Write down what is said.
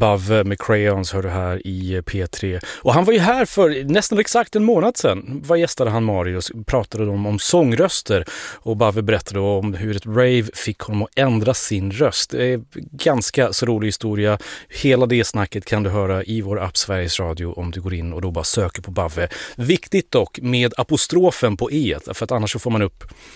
Bave med Crayons hörde här i P3. Och han var ju här för nästan exakt en månad sedan. Vad gästade han Marius? Pratade om sångröster. Och Bave berättade om hur ett rave fick honom att ändra sin röst. Det är ganska så rolig historia. Hela det snacket kan du höra i vår app Sveriges Radio om du går in och då bara söker på Bave. Viktigt dock med apostrofen på e, för att annars så får man upp